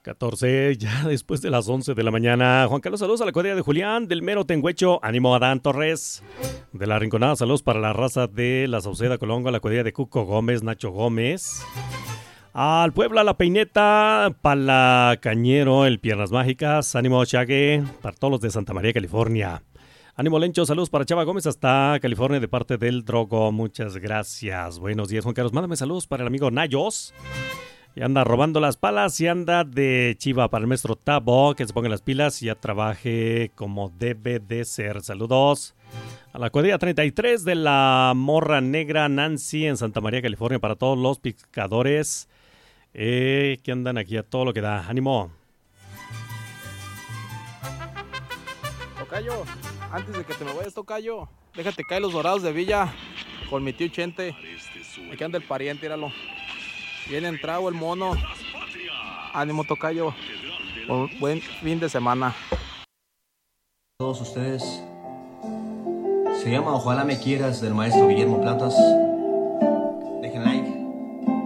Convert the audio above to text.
14, ya después de las 11 de la mañana. Juan Carlos, saludos a la cuadrilla de Julián, del Mero Tengüecho. Ánimo, Adán Torres. De la Rinconada, saludos para la raza de la Sauceda Colongo, a la cuadrilla de Cuco Gómez, Nacho Gómez. Al Puebla, la Peineta, Pala Cañero, el Piernas Mágicas. Ánimo, Chague, para todos los de Santa María, California. Ánimo, Lencho, saludos para Chava Gómez hasta California de parte del Drogo. Muchas gracias. Buenos días, Juan Carlos. Mándame saludos para el amigo Nayos. Y anda robando las palas y anda de chiva para el maestro Tabo, que se ponga las pilas y ya trabaje como debe de ser. Saludos a la cuadrilla 33 de la Morra Negra Nancy en Santa María, California, para todos los pescadores que andan aquí a todo lo que da. ¡Ánimo! Tocayo, antes de que te me vayas, Tocayo, déjate caer los dorados de Villa con mi tío Chente. Aquí anda el pariente, míralo. Bien entrado el mono. Ánimo, Tocayo. Buen fin de semana. Todos ustedes. Se llama Ojalá me quieras del maestro Guillermo Platas.